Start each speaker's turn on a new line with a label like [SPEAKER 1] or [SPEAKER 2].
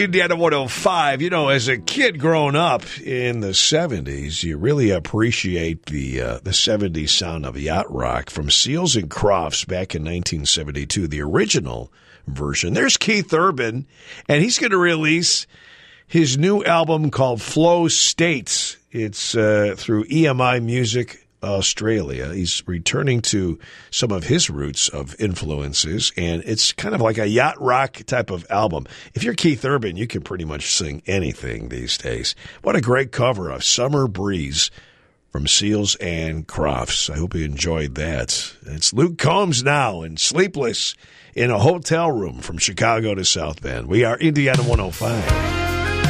[SPEAKER 1] Indiana 105. You know, as a kid growing up in the 70s, you really appreciate the 70s sound of yacht rock from Seals and Crofts back in 1972, the original version. There's Keith Urban, and he's going to release his new album called Flow States. It's through EMI Music Australia. He's returning to some of his roots of influences, and it's kind of like a yacht rock type of album. If you're Keith Urban, you can pretty much sing anything these days. What a great cover of Summer Breeze from Seals and Crofts. I hope you enjoyed that. It's Luke Combs now and Sleepless in a Hotel Room from Chicago to South Bend. We are Indiana 105.